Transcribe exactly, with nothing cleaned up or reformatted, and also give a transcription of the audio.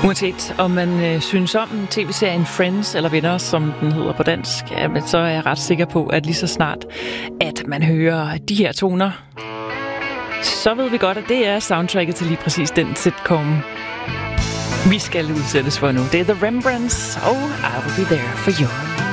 Uanset om man øh, synes om tv-serien Friends eller Venner, som den hedder på dansk, ja, men så er jeg ret sikker på, at lige så snart, at man hører de her toner, så ved vi godt, at det er soundtracket til lige præcis den sitcom, vi skal udsættes for nu. Det er The Rembrandts, og I Will Be There For You.